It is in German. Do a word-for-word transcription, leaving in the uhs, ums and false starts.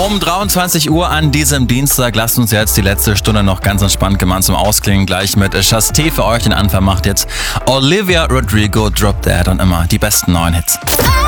Um dreiundzwanzig Uhr an diesem Dienstag lasst uns jetzt die letzte Stunde noch ganz entspannt gemeinsam ausklingen. Gleich mit Chastee für euch. Den Anfang macht jetzt Olivia Rodrigo, Drop Dead und immer die besten neuen Hits.